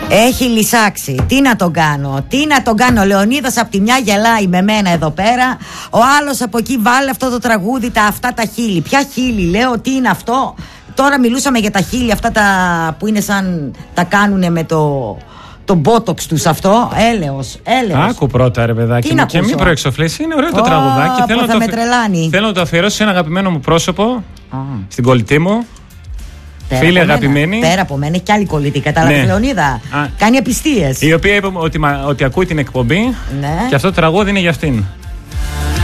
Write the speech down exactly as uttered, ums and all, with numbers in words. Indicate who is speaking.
Speaker 1: Έχει λυσάξει. Τι να τον κάνω, τι να τον κάνω. Ο Λεωνίδας από τη μια γελάει με μένα εδώ πέρα. Ο άλλος από εκεί βάλε αυτό το τραγούδι, τα αυτά τα χείλη. Ποια χείλη, λέω, τι είναι αυτό. Τώρα μιλούσαμε για τα χείλη αυτά τα που είναι σαν τα κάνουνε με το... το μπότοξ τους αυτό, έλεος, έλεος.
Speaker 2: Άκου πρώτα ρε παιδάκι μου και μην προεξοφλήσει, είναι ωραίο
Speaker 1: oh,
Speaker 2: το τραγουδάκι.
Speaker 1: Θέλω να, το...
Speaker 2: θέλω να το αφιερώσω σε ένα αγαπημένο μου πρόσωπο, oh. στην κολλητή μου.
Speaker 1: Πέρα
Speaker 2: φίλη αγαπημένη.
Speaker 1: Πέρα από μένα, έχει κι άλλη κολλητή. Κατάλαβε, ναι. Λεωνίδα. Α. Κάνει απιστίες.
Speaker 2: Η οποία είπε ότι, ότι ακούει την εκπομπή, ναι. και αυτό το τραγούδι είναι για αυτήν.